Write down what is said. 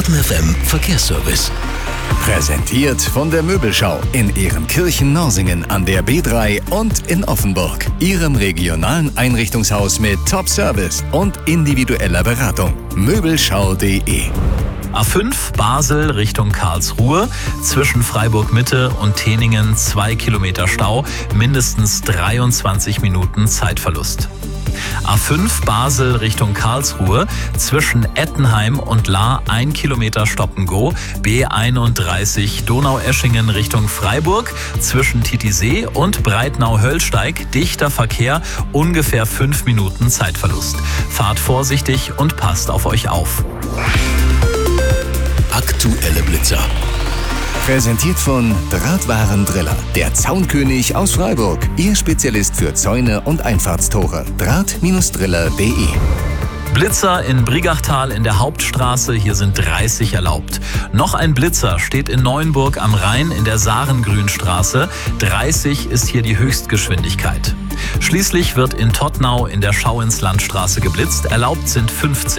Baden FM Verkehrsservice. Präsentiert von der Möbelschau in Ehrenkirchen-Norsingen an der B3 und in Offenburg. Ihrem regionalen Einrichtungshaus mit Top-Service und individueller Beratung. Möbelschau.de. A5 Basel Richtung Karlsruhe, zwischen Freiburg Mitte und Teningen 2 Kilometer Stau, mindestens 23 Minuten Zeitverlust. A5 Basel Richtung Karlsruhe, zwischen Ettenheim und Lahr 1 Kilometer Stop-and-Go, B31 Donaueschingen Richtung Freiburg, zwischen Titisee und Breitnau-Höllsteig dichter Verkehr, ungefähr 5 Minuten Zeitverlust. Fahrt vorsichtig und passt auf euch auf. Aktuelle Blitzer. Präsentiert von Drahtwarendriller, der Zaunkönig aus Freiburg. Ihr Spezialist für Zäune und Einfahrtstore. Draht-driller.de. Blitzer in Brigachtal in der Hauptstraße, hier sind 30 erlaubt. Noch ein Blitzer steht in Neuenburg am Rhein in der Sarengrünstraße. 30 ist hier die Höchstgeschwindigkeit. Schließlich wird in Tottnau in der Schauinslandstraße geblitzt, erlaubt sind 50.